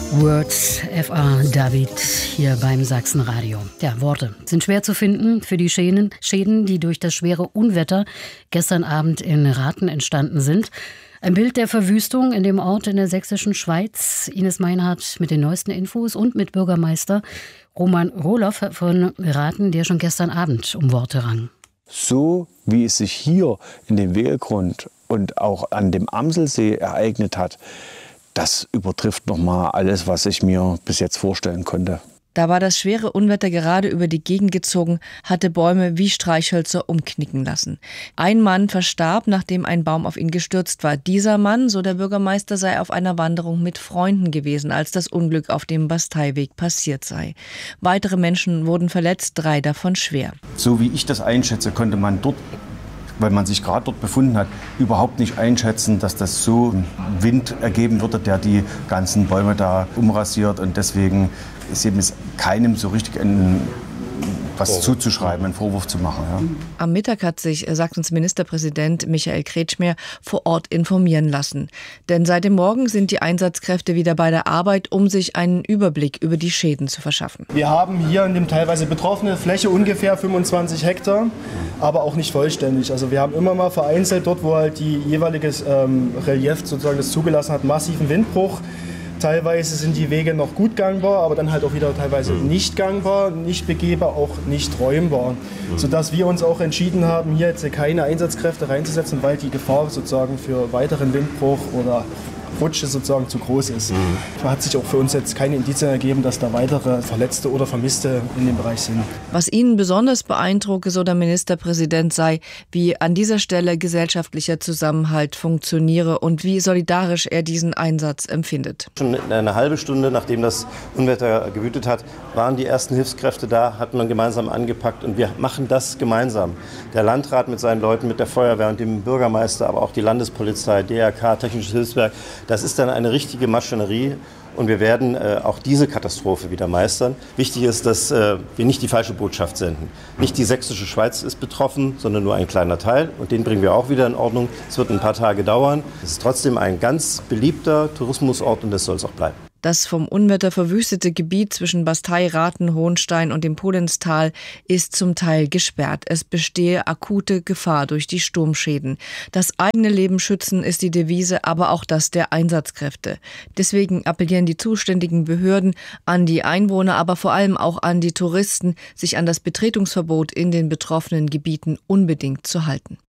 Words, F.A. David, hier beim Sachsenradio. Ja, Worte sind schwer zu finden für die Schäden, die durch das schwere Unwetter gestern Abend in Rathen entstanden sind. Ein Bild der Verwüstung in dem Ort in der sächsischen Schweiz. Ines Meinhardt mit den neuesten Infos und mit Bürgermeister Roman Rohloff von Rathen, der schon gestern Abend um Worte rang. So wie es sich hier in dem Wehegrund und auch an dem Amselsee ereignet hat, das übertrifft nochmal alles, was ich mir bis jetzt vorstellen konnte. Da war das schwere Unwetter gerade über die Gegend gezogen, hatte Bäume wie Streichhölzer umknicken lassen. Ein Mann verstarb, nachdem ein Baum auf ihn gestürzt war. Dieser Mann, so der Bürgermeister, sei auf einer Wanderung mit Freunden gewesen, als das Unglück auf dem Basteiweg passiert sei. Weitere Menschen wurden verletzt, 3 davon schwer. So wie ich das einschätze, konnte man dort, weil man sich gerade dort befunden hat, überhaupt nicht einschätzen, dass das so Wind ergeben würde, der die ganzen Bäume da umrasiert. Und deswegen ist eben keinem so richtig was zuzuschreiben, einen Vorwurf zu machen. Ja. Am Mittag hat sich, sagt uns Ministerpräsident Michael Kretschmer, vor Ort informieren lassen. Denn seit dem Morgen sind die Einsatzkräfte wieder bei der Arbeit, um sich einen Überblick über die Schäden zu verschaffen. Wir haben hier in dem teilweise betroffene Fläche ungefähr 25 Hektar, aber auch nicht vollständig. Also wir haben immer mal vereinzelt dort, wo halt die jeweiliges Relief sozusagen das zugelassen hat, massiven Windbruch. Teilweise sind die Wege noch gut gangbar, aber dann halt auch wieder teilweise nicht gangbar, nicht begehbar, auch nicht räumbar. Sodass wir uns auch entschieden haben, hier jetzt keine Einsatzkräfte reinzusetzen, weil die Gefahr sozusagen für weiteren Windbruch oder Rutsche sozusagen zu groß ist. Da hat sich auch für uns jetzt keine Indizien ergeben, dass da weitere Verletzte oder Vermisste in dem Bereich sind. Was ihn besonders beeindrucke, so der Ministerpräsident, sei, wie an dieser Stelle gesellschaftlicher Zusammenhalt funktioniere und wie solidarisch er diesen Einsatz empfindet. Schon eine halbe Stunde, nachdem das Unwetter gewütet hat, waren die ersten Hilfskräfte da, hat man gemeinsam angepackt und wir machen das gemeinsam. Der Landrat mit seinen Leuten, mit der Feuerwehr und dem Bürgermeister, aber auch die Landespolizei, DRK, Technisches Hilfswerk. Das ist dann eine richtige Maschinerie und wir werden auch diese Katastrophe wieder meistern. Wichtig ist, dass wir nicht die falsche Botschaft senden. Nicht die sächsische Schweiz ist betroffen, sondern nur ein kleiner Teil und den bringen wir auch wieder in Ordnung. Es wird ein paar Tage dauern. Es ist trotzdem ein ganz beliebter Tourismusort und das soll es auch bleiben. Das vom Unwetter verwüstete Gebiet zwischen Bastei, Rathen, Hohenstein und dem Polenstal ist zum Teil gesperrt. Es bestehe akute Gefahr durch die Sturmschäden. Das eigene Leben schützen ist die Devise, aber auch das der Einsatzkräfte. Deswegen appellieren die zuständigen Behörden an die Einwohner, aber vor allem auch an die Touristen, sich an das Betretungsverbot in den betroffenen Gebieten unbedingt zu halten.